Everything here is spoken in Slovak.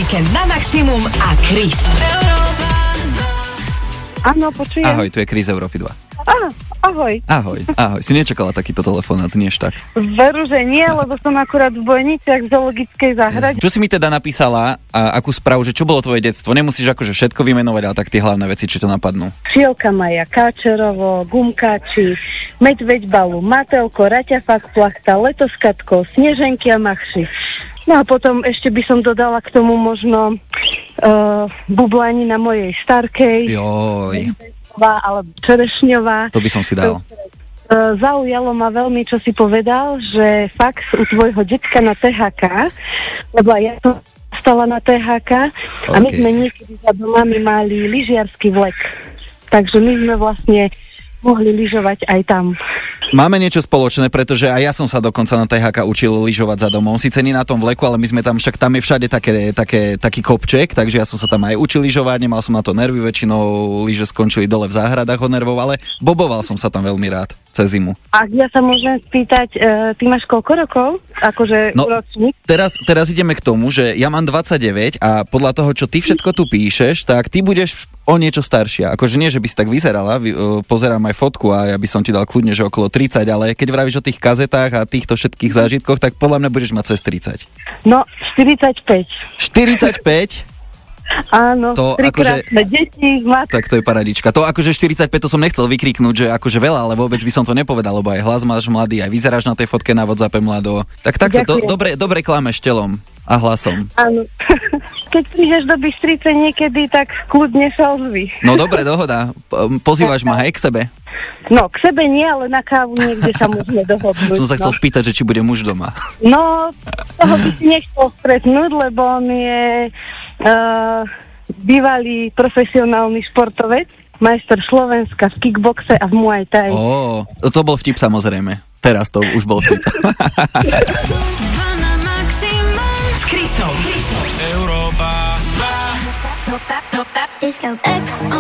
Víkend na maximum a Chris. Áno, počujem. Ahoj, tu je Chris Európy 2. Ahoj. Ahoj. Si nečakala takýto telefonát, znieš tak? Veru, že nie, lebo som akurát v Bojniciach v zoologickej záhrade. Čo si mi teda napísala a akú správu, že čo bolo tvoje detstvo? Nemusíš akože všetko vymenovať, ale tak tie hlavné veci, či to napadnú. Šielka Maja, Káčerovo, Gumkáči, Medveď Balu, Matelko, Raťafák Plachta, Letoskatko, Sneženky a Machši. No a potom ešte by som dodala k tomu možno bublani na mojej starkej. Joj. Alebo Čerešňová. To by som si dal. Zaujalo ma veľmi, čo si povedal, že fakt u tvojho detka na THK, lebo ja som stala na THK a my sme niekedy za domami mali lyžiarsky vlek. Takže my sme vlastne mohli lyžovať aj tam. Máme niečo spoločné, pretože aj ja som sa dokonca na THK učil lyžovať za domom. Sice nie na tom vleku, ale my sme tam, však tam je všade taký kopček, takže ja som sa tam aj učil lyžovať, nemal som na to nervy, väčšinou lyže skončili dole v záhradách od nervov, ale boboval som sa tam veľmi rád cez zimu. Ak ja sa môžem spýtať, ty máš koľko rokov? Akože ročník? Teraz ideme k tomu, že ja mám 29 a podľa toho, čo ty všetko tu píšeš, tak ty budeš o niečo staršia. Akože nie, že by si tak vyzerala, pozerám aj fotku a ja by som ti dal kľudne, že okolo 30, ale keď vravíš o tých kazetách a týchto všetkých zážitkoch, tak podľa mňa budeš mať cez 30. No, 45. 45? Áno, to akože deti, tak to je paradička. To akože 45 to som nechcel vykriknúť, že akože veľa, ale vôbec by som to nepovedal, lebo aj hlas máš mladý, aj vyzeráš na tej fotke na WhatsAppe mlado. Tak takto dobre klameš telom a hlasom. Áno. Keď prídeš do Bystrice niekedy, tak kľudne sa ozvi. No dobre, dohoda. Pozývaš ma aj k sebe? No, k sebe nie, ale na kávu niekde sa môžeme dohodnúť. Som sa chcel spýtať, že či bude muž doma. No, toho by si nechcel stretnúť, lebo on je bývalý profesionálny športovec, majster Slovenska v kickboxe a v Muay Thai. To bol vtip samozrejme. Teraz to už bol vtip. S Chrisom. Európa 2.